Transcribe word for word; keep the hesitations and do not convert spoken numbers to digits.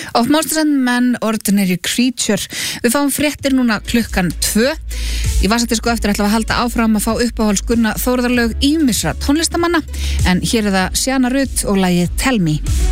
Of Monsters and Men, Ordinary Creature. Við fáum fréttir núna klukkan tvö. Í Vassatísku eftir ætlum við að halda áfram að fá uppáhalds Gunna Þórðarlög ýmissa tónlistamanna, en hér er það Sjana Rutt og lagið Tell Me.